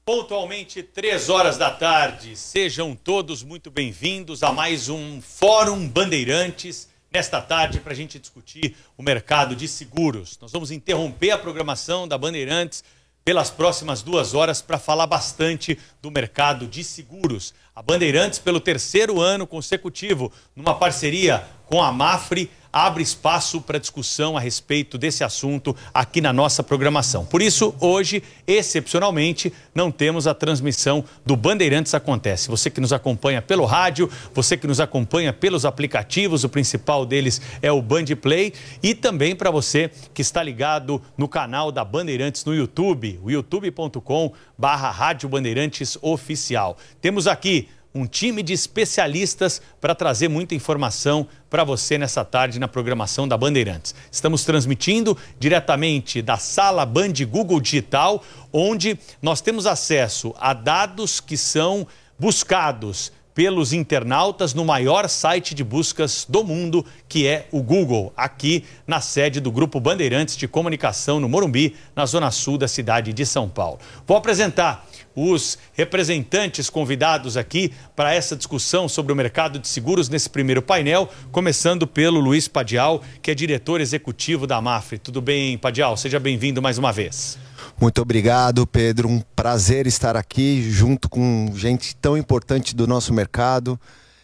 Pontualmente 3 horas da tarde, sejam todos muito bem-vindos a mais um Fórum Bandeirantes, nesta tarde para a gente discutir o mercado de seguros. Nós vamos interromper a programação da Bandeirantes pelas próximas 2 horas para falar bastante do mercado de seguros. A Bandeirantes, pelo 3º ano consecutivo, numa parceria com a Mafre, abre espaço para discussão a respeito desse assunto aqui na nossa programação. Por isso, hoje, excepcionalmente, não temos a transmissão do Bandeirantes Acontece. Você que nos acompanha pelo rádio, você que nos acompanha pelos aplicativos, o principal deles é o Band Play, e também para você que está ligado no canal da Bandeirantes no YouTube, o youtube.com/Rádio Bandeirantes Oficial. Temos aqui um time de especialistas para trazer muita informação para você nessa tarde na programação da Bandeirantes. Estamos transmitindo diretamente da Sala Band Google Digital, onde nós temos acesso a dados que são buscados pelos internautas no maior site de buscas do mundo, que é o Google, aqui na sede do Grupo Bandeirantes de Comunicação, no Morumbi, na zona sul da cidade de São Paulo. Vou apresentar os representantes convidados aqui para essa discussão sobre o mercado de seguros nesse primeiro painel, começando pelo Luiz Padial, que é diretor executivo da Mafre. Tudo bem, Padial? Seja bem-vindo mais uma vez. Muito obrigado, Pedro. Um prazer estar aqui junto com gente tão importante do nosso mercado.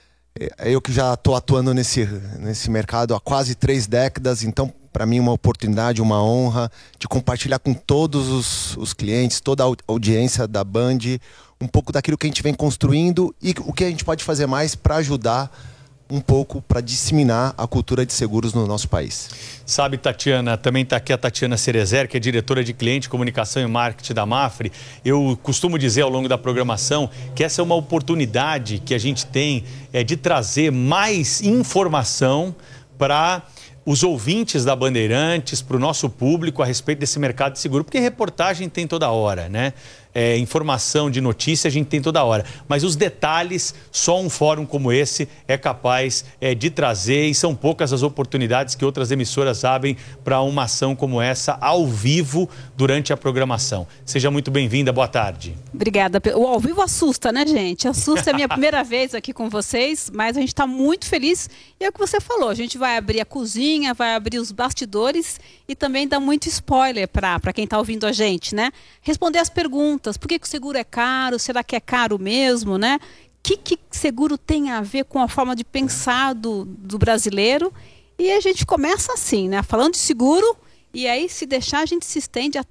Eu que já estou atuando nesse mercado há quase 3 décadas, então para mim uma oportunidade, uma honra de compartilhar com todos os clientes, toda a audiência da Band, um pouco daquilo que a gente vem construindo e o que a gente pode fazer mais para ajudar um pouco para disseminar a cultura de seguros no nosso país. Sabe, Tatiana, também está aqui a Tatiana Cerezer, que é diretora de cliente, comunicação e marketing da Mafre. Eu costumo dizer ao longo da programação que essa é uma oportunidade que a gente tem de trazer mais informação para os ouvintes da Bandeirantes, para o nosso público a respeito desse mercado de seguro, porque reportagem tem toda hora, né? Informação de notícia a gente tem toda hora, mas os detalhes só um fórum como esse é capaz de trazer, e são poucas as oportunidades que outras emissoras abrem para uma ação como essa ao vivo durante a programação. Seja muito bem-vinda, boa tarde. Obrigada. O ao vivo assusta, né, gente? Assusta, é a minha primeira vez aqui com vocês, mas a gente está muito feliz. E é o que você falou, a gente vai abrir a cozinha, vai abrir os bastidores e também dá muito spoiler para quem está ouvindo a gente, né? Responder as perguntas. Por que o seguro é caro? Será que é caro mesmo, né? O que seguro tem a ver com a forma de pensar do brasileiro? E a gente começa assim, né? Falando de seguro, e aí se deixar a gente se estende